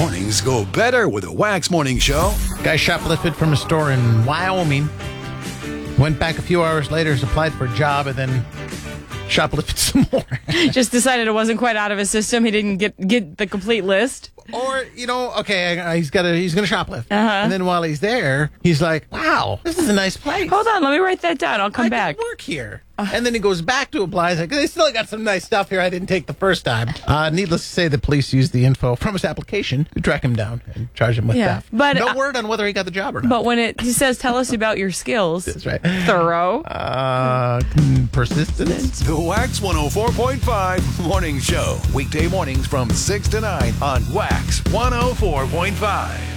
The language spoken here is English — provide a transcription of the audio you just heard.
Mornings go better with a Wax Morning Show. Guy shoplifted from a store in Wyoming. Went back a few hours later, applied for a job, and then shoplifted some more. Just decided it wasn't quite out of his system. He didn't get the complete list. Or, he's going to shoplift. And then while he's there, he's like, wow, this is a nice place. Hold on, let me write that down. I'll come back. I can work here. And then he goes back to apply. He's like, they still got some nice stuff here I didn't take the first time. Needless to say, the police used the info from his application to track him down and charge him with theft. But no word on whether he got the job or not. But when he says, tell us about your skills. That's right. Thorough. Persistence. The Wax 104.5 Morning Show. Weekday mornings from 6 to 9 on Wax 104.5.